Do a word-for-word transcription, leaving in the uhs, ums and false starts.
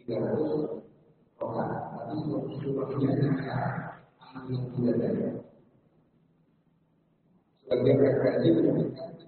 ratus rokaat, tapi seluruhnya ambil tidak ada. Sebagai referensi menyebutkan